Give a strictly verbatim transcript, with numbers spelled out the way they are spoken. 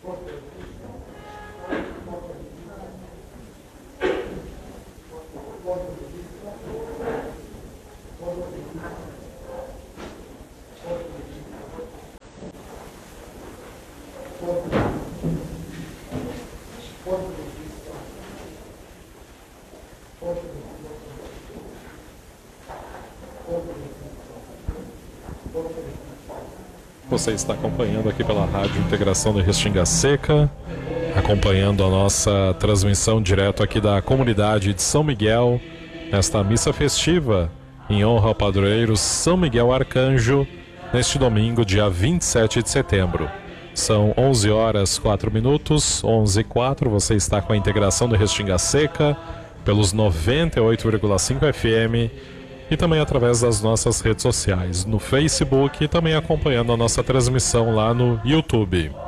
Você está acompanhando aqui pela Rádio Integração de Restinga Seca, acompanhando a nossa transmissão direto aqui da comunidade de São Miguel, nesta missa festiva em honra ao padroeiro São Miguel Arcanjo, neste domingo, dia vinte e sete de setembro. São onze horas quatro minutos, onze e quatro, você está com a Integração de Restinga Seca, pelos noventa e oito vírgula cinco F M, e também através das nossas redes sociais, no Facebook e também acompanhando a nossa transmissão lá no YouTube.